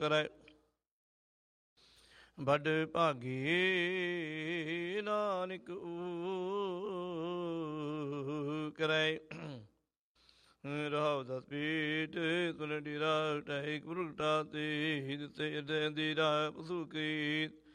ਕਰੈ। ਵੱਡ ਭਾਗੀ ਨਾਨਕ ਕਰੈ। ਰਹਾਉ ਦਸ ਪੀਠ ਸੁਨ ਡੀਰਾ ਟਹਿ ਪ੍ਰਗਟਾ ਤੇ ਦਿੱਤੇ ਦੇ ਦੀਰਾ ਪਸੂ ਕੀ